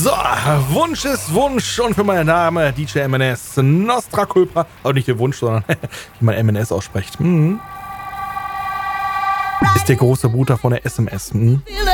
So, Wunsch ist Wunsch und für meine Dame DJ MNS Nostra Culpa, auch nicht ihr Wunsch, sondern wie man MNS ausspricht. Ist der große Bruder von der SMS.